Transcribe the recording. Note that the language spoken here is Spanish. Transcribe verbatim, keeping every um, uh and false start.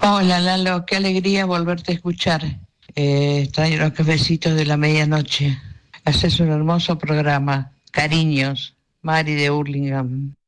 Hola Lalo, qué alegría volverte a escuchar. Eh, extraño los cafecitos de la medianoche. Haces un hermoso programa. Cariños, Mari de Hurlingham.